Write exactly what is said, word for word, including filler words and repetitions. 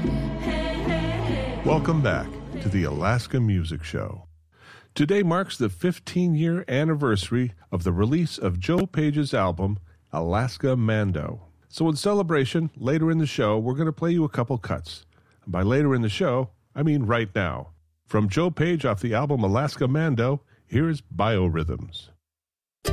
Welcome back to the Alaska Music Show. Today marks the fifteen-year anniversary of the release of Joe Page's album, Alaska Mando. So in celebration, later in the show, we're going to play you a couple cuts. And by later in the show, I mean right now. From Joe Page off the album Alaska Mando, here's Biorhythms.